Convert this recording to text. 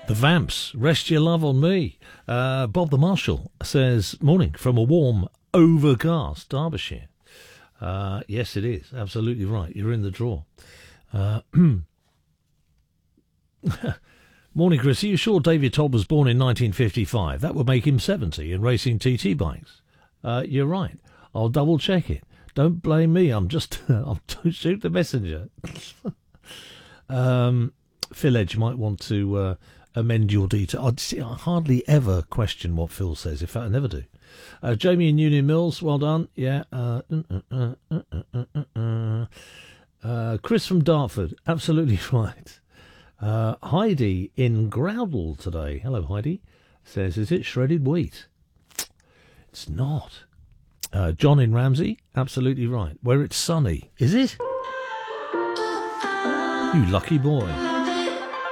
The Vamps, rest your love on me. Bob the Marshal says, morning from a warm, overcast Derbyshire. Yes, it is. Absolutely right. You're in the draw. Morning, Chris. Are you sure David Todd was born in 1955? That would make him 70 and racing TT bikes. You're right. I'll double check it. Don't blame me. I'm just... don't shoot the messenger. Phil Edge might want to amend your detail. I hardly ever question what Phil says. In fact, I never do. Jamie in Union Mills, well done. Yeah. Chris from Dartford, absolutely right. Heidi in Groudle today. Hello, Heidi. Says, is it shredded wheat? It's not. John in Ramsey, absolutely right. Where it's sunny. Is it? You lucky boy.